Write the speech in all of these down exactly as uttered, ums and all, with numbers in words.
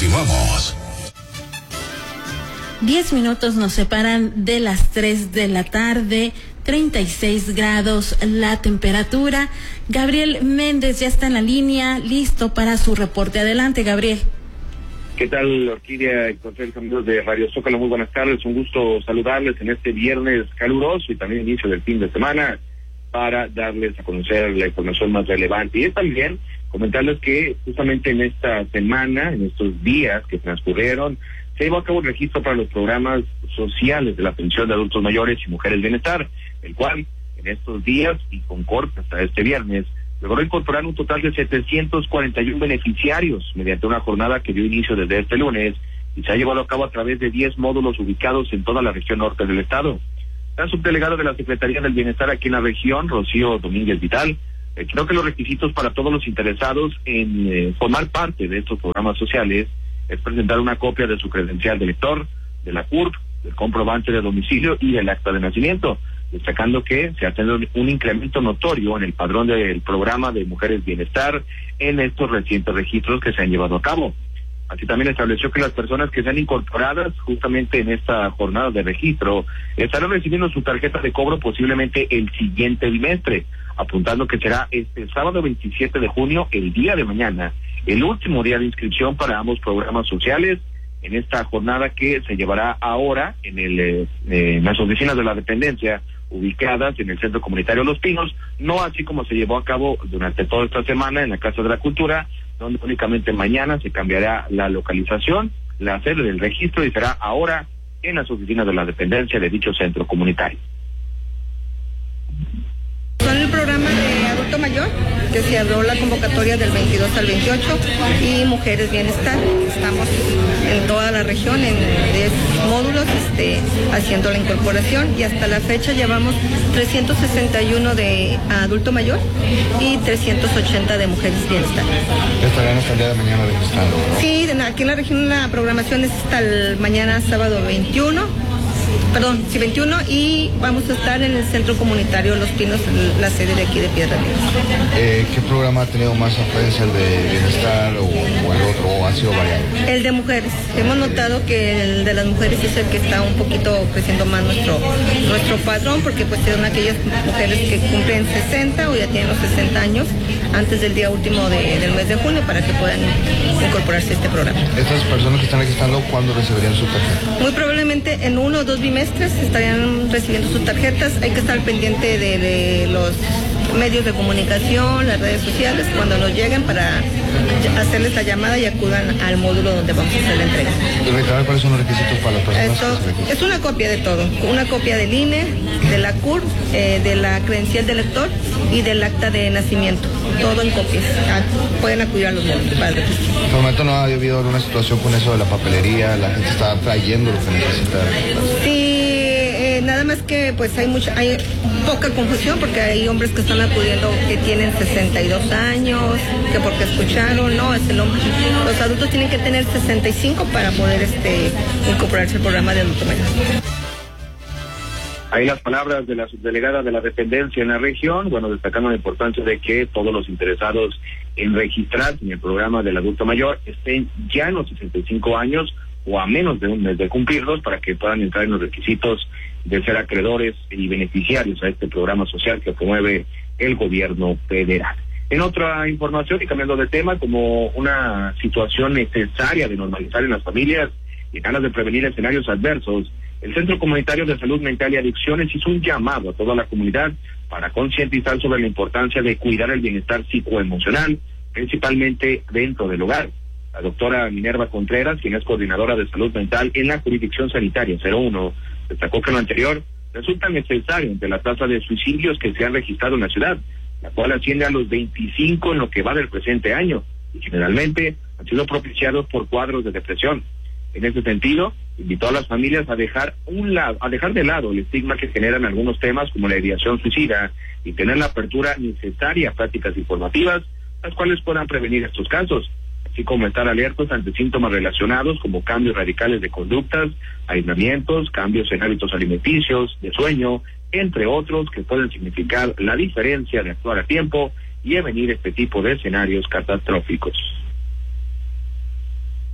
Continuamos. Diez minutos nos separan de las tres de la tarde, treinta y seis grados la temperatura. Gabriel Méndez ya está en la línea, listo para su reporte. Adelante, Gabriel. ¿Qué tal, Orquídea y consejos amigos de Radio Zócalo? Muy buenas tardes, un gusto saludarles en este viernes caluroso y también inicio del fin de semana para darles a conocer la información más relevante. Y es también comentarles que justamente en esta semana, en estos días que transcurrieron, se llevó a cabo el registro para los programas sociales de la pensión de adultos mayores y mujeres bienestar, el cual en estos días y con corte hasta este viernes logró incorporar un total de setecientos cuarenta y uno beneficiarios mediante una jornada que dio inicio desde este lunes y se ha llevado a cabo a través de diez módulos ubicados en toda la región norte del estado. La subdelegada de la Secretaría del Bienestar aquí en la región, Rocío Domínguez Vital, eh, creo que los requisitos para todos los interesados en eh, formar parte de estos programas sociales es presentar una copia de su credencial de elector, de la C U R P, del comprobante de domicilio y del acta de nacimiento, destacando que se ha tenido un incremento notorio en el padrón del programa de Mujeres Bienestar en estos recientes registros que se han llevado a cabo. Así también estableció que las personas que sean incorporadas justamente en esta jornada de registro estarán recibiendo su tarjeta de cobro posiblemente el siguiente bimestre, apuntando que será este sábado veintisiete de junio, el día de mañana, el último día de inscripción para ambos programas sociales en esta jornada que se llevará ahora en el eh, en las oficinas de la dependencia ubicadas en el Centro Comunitario Los Pinos, no así como se llevó a cabo durante toda esta semana en la Casa de la Cultura, donde únicamente mañana se cambiará la localización, la sede del registro y será ahora en las oficinas de la dependencia de dicho centro comunitario. Son el programa de adulto mayor, que se abrió la convocatoria del veintidós al veintiocho, y Mujeres Bienestar. Estamos en toda la región, en diez módulos, este, haciendo la incorporación, y hasta la fecha llevamos trescientos sesenta y uno de adulto mayor y trescientos ochenta de Mujeres Bienestar. ¿Estarán hasta el día de mañana registrando? Sí, aquí en la región la programación es hasta el mañana sábado veintiuno. Perdón, sí, veintiuno, y vamos a estar en el Centro Comunitario Los Pinos, la sede de aquí de Piedras Negras. Eh, ¿Qué programa ha tenido más afluencia, el de Bienestar o, o el otro, o ha sido variado? El de mujeres. Hemos notado que el de las mujeres es el que está un poquito creciendo más nuestro nuestro padrón, porque pues son aquellas mujeres que cumplen sesenta o ya tienen los sesenta años antes del día último de, del mes de junio para que puedan incorporarse a este programa. ¿Estas personas que están registrando cuándo recibirían su tarjeta? Muy probablemente en uno o dos bimestres estarían recibiendo sus tarjetas. Hay que estar pendiente de, de los medios de comunicación, las redes sociales, cuando nos lleguen, para hacerles la llamada y acudan al módulo donde vamos a hacer la entrega. ¿Y recabar cuáles son los requisitos para las personas? Esto que se registran? es una copia de todo, una copia del I N E, de la C U R P, eh, de la credencial de elector y del acta de nacimiento, todo en copias. Ah, pueden acudir a los módulos para el registro. Hasta el momento no ha habido alguna situación con eso de la papelería, la gente está trayendo lo que necesita. Sí, eh, nada más que pues hay mucha, hay poca confusión, porque hay hombres que están acudiendo que tienen sesenta y dos años, que porque escucharon, no, es el hombre. Los adultos tienen que tener sesenta y cinco para poder este incorporarse al programa de adulto mayor. Ahí las palabras de la subdelegada de la dependencia en la región, bueno, destacando la importancia de que todos los interesados en registrarse en el programa del adulto mayor estén ya en los sesenta y cinco años o a menos de un mes de cumplirlos, para que puedan entrar en los requisitos de ser acreedores y beneficiarios a este programa social que promueve el gobierno federal. En otra información, y cambiando de tema, como una situación necesaria de normalizar en las familias y ganas de prevenir escenarios adversos, el Centro Comunitario de Salud Mental y Adicciones hizo un llamado a toda la comunidad para concientizar sobre la importancia de cuidar el bienestar psicoemocional, principalmente dentro del hogar. La doctora Minerva Contreras, quien es coordinadora de salud mental en la jurisdicción sanitaria cero uno, destacó que lo anterior resulta necesario ante la tasa de suicidios que se han registrado en la ciudad, la cual asciende a los veinticinco en lo que va del presente año, y generalmente han sido propiciados por cuadros de depresión. En ese sentido, invitó a las familias a dejar un lado, a dejar de lado el estigma que generan algunos temas como la ideación suicida y tener la apertura necesaria a prácticas informativas, las cuales puedan prevenir estos casos, así como estar alertos ante síntomas relacionados como cambios radicales de conductas, aislamientos, cambios en hábitos alimenticios, de sueño, entre otros, que pueden significar la diferencia de actuar a tiempo y prevenir este tipo de escenarios catastróficos. Pues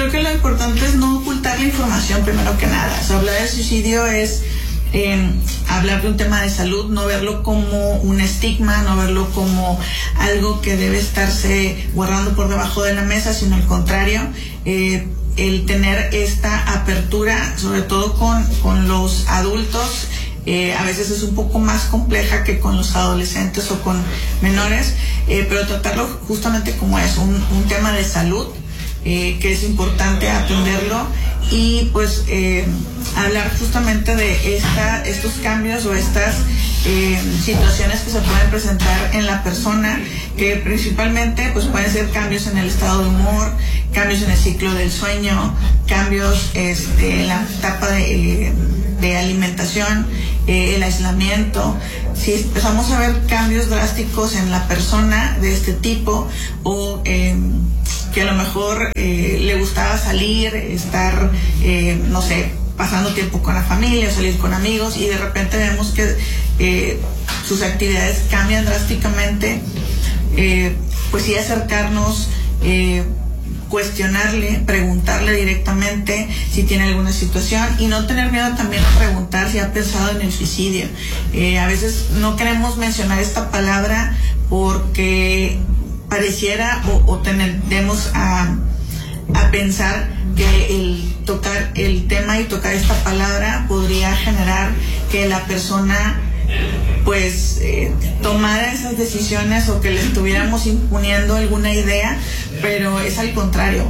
creo que lo importante es no ocultar la información primero que nada. O sea, hablar de suicidio es eh, hablar de un tema de salud, no verlo como un estigma, no verlo como algo que debe estarse guardando por debajo de la mesa, sino al contrario, eh, el tener esta apertura, sobre todo con, con los adultos, eh, a veces es un poco más compleja que con los adolescentes o con menores, eh, pero tratarlo justamente como es un, un tema de salud, eh, que es importante atenderlo y pues eh, hablar justamente de esta, estos cambios o estas eh, situaciones que se pueden presentar en la persona, que principalmente pues pueden ser cambios en el estado de humor, cambios en el ciclo del sueño, cambios este, en la etapa de, eh, de alimentación, eh, el aislamiento. Si empezamos a ver cambios drásticos en la persona de este tipo, o eh, que a lo mejor eh, le gustaba salir, estar, eh, no sé, pasando tiempo con la familia, salir con amigos, y de repente vemos que eh, sus actividades cambian drásticamente, eh, pues sí acercarnos, eh, cuestionarle, preguntarle directamente si tiene alguna situación y no tener miedo también a preguntar si ha pensado en el suicidio. Eh, a veces no queremos mencionar esta palabra porque pareciera o, o tendemos a, a pensar que el tocar el tema y tocar esta palabra podría generar que la persona pues eh, tomara esas decisiones o que le estuviéramos imponiendo alguna idea, pero es al contrario.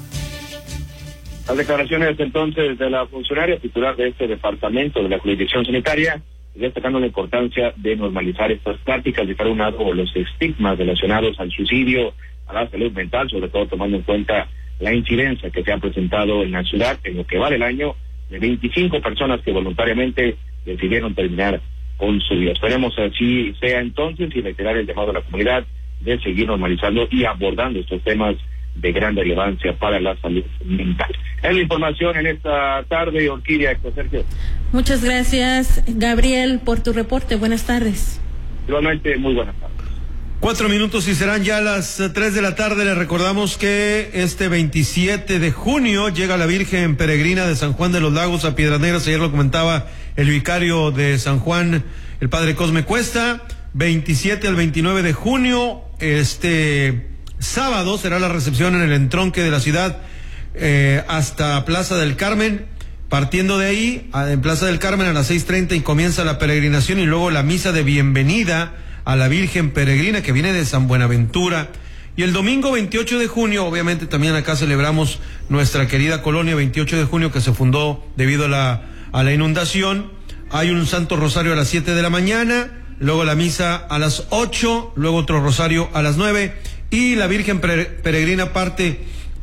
Las declaraciones entonces de la funcionaria titular de este departamento de la jurisdicción sanitaria, destacando la importancia de normalizar estas prácticas, dejar a un lado los estigmas relacionados al suicidio, a la salud mental, sobre todo tomando en cuenta la incidencia que se ha presentado en la ciudad en lo que va del año, de veinticinco personas que voluntariamente decidieron terminar con su vida. Esperemos así sea entonces y reiterar el llamado a la comunidad de seguir normalizando y abordando estos temas de gran relevancia para la salud mental. Es la información en esta tarde, Orquídea, Héctor Sergio. Muchas gracias, Gabriel, por tu reporte. Buenas tardes. Igualmente, muy buenas tardes. Cuatro minutos y serán ya las tres de la tarde. Les recordamos que este veintisiete de junio llega la Virgen Peregrina de San Juan de los Lagos a Piedras Negras. Ayer lo comentaba el vicario de San Juan, el padre Cosme Cuesta. veintisiete al veintinueve de junio, este sábado será la recepción en el entronque de la ciudad eh, hasta Plaza del Carmen. Partiendo de ahí, a, en Plaza del Carmen a las seis treinta y comienza la peregrinación y luego la misa de bienvenida a la Virgen Peregrina que viene de San Buenaventura. Y el domingo veintiocho de junio, obviamente también acá celebramos nuestra querida colonia, veintiocho de junio, que se fundó debido a la, a la inundación. Hay un Santo Rosario a las siete de la mañana, luego la misa a las ocho, luego otro rosario a las nueve, y la Virgen Peregrina parte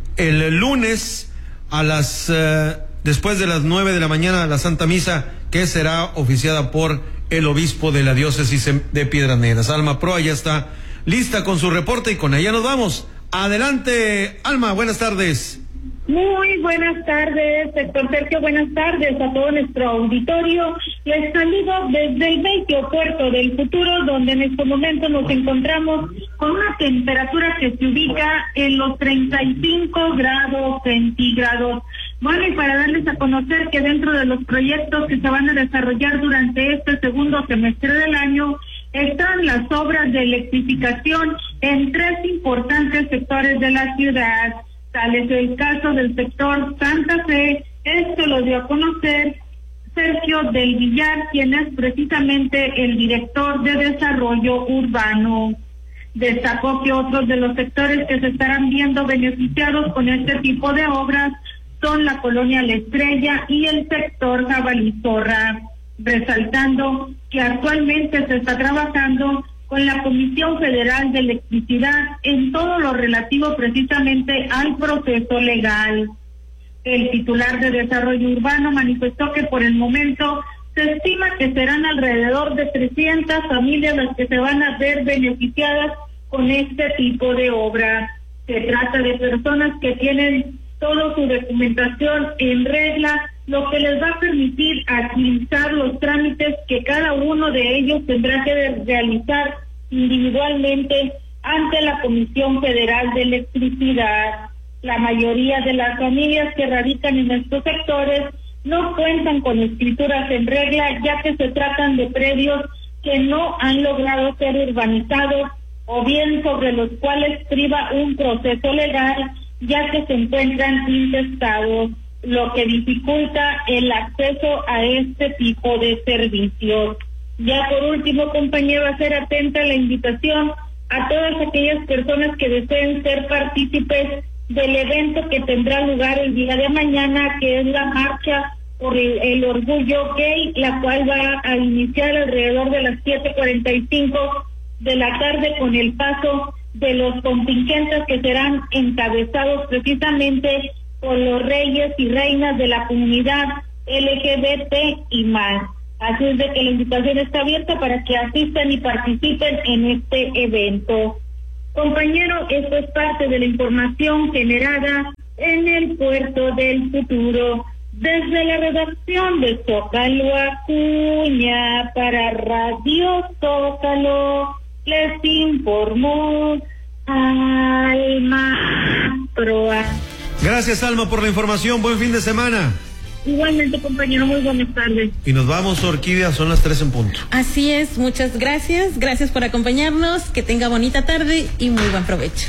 el lunes a las, eh, después de las nueve de la mañana, la Santa Misa, que será oficiada por el obispo de la diócesis de Piedras Negras. Alma Proa ya está lista con su reporte y con ella nos vamos. Adelante, Alma, buenas tardes. Muy buenas tardes, Héctor Sergio, buenas tardes a todo nuestro auditorio. Les saludo desde el bello puerto del futuro, donde en este momento nos encontramos con una temperatura que se ubica en los treinta y cinco grados centígrados. Bueno, y para darles a conocer que dentro de los proyectos que se van a desarrollar durante este segundo semestre del año, están las obras de electrificación en tres importantes sectores de la ciudad. Tal es el caso del sector Santa Fe. Esto lo dio a conocer Sergio del Villar, quien es precisamente el director de desarrollo urbano. Destacó que otros de los sectores que se estarán viendo beneficiados con este tipo de obras son la colonia La Estrella y el sector Jabalizorra, resaltando que actualmente se está trabajando con la Comisión Federal de Electricidad en todo lo relativo precisamente al proceso legal. El titular de Desarrollo Urbano manifestó que por el momento se estima que serán alrededor de trescientas familias las que se van a ver beneficiadas con este tipo de obra. Se trata de personas que tienen toda su documentación en regla, lo que les va a permitir agilizar los trámites que cada uno de ellos tendrá que realizar individualmente ante la Comisión Federal de Electricidad. La mayoría de las familias que radican en estos sectores no cuentan con escrituras en regla, ya que se tratan de predios que no han logrado ser urbanizados o bien sobre los cuales priva un proceso legal, ya que se encuentran intestados, lo que dificulta el acceso a este tipo de servicios. Ya por último, compañero, hacer atenta la invitación a todas aquellas personas que deseen ser partícipes del evento que tendrá lugar el día de mañana, que es la marcha por el, el orgullo gay, la cual va a iniciar alrededor de las siete cuarenta y cinco de la tarde con el paso de los contingentes que serán encabezados precisamente por los reyes y reinas de la comunidad L G B T y más. Así es de que la invitación está abierta para que asistan y participen en este evento. Compañero, esto es parte de la información generada en el Puerto del Futuro. Desde la redacción de Zócalo Acuña para Radio Zócalo, les informó Alma Proa. Gracias, Alma, por la información. Buen fin de semana. Igualmente, compañero, muy buenas tardes. Y nos vamos, Orquídea, son las tres en punto. Así es, muchas gracias. Gracias por acompañarnos. Que tenga bonita tarde y muy buen provecho.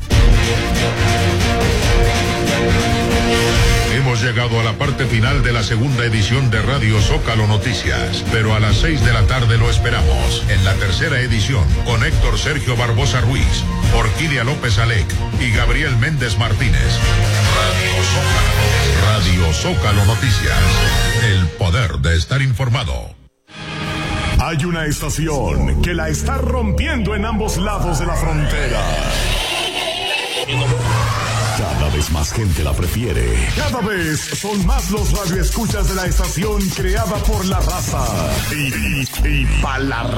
Hemos llegado a la parte final de la segunda edición de Radio Zócalo Noticias, pero a las seis de la tarde lo esperamos en la tercera edición con Héctor Sergio Barbosa Ruiz, Orquídea López Alec y Gabriel Méndez Martínez. Radio Zócalo, Radio Zócalo Noticias, el poder de estar informado. Hay una estación que la está rompiendo en ambos lados de la frontera. Cada vez más gente la prefiere. Cada vez son más los radioescuchas de la estación creada por la raza. Y, y, y para la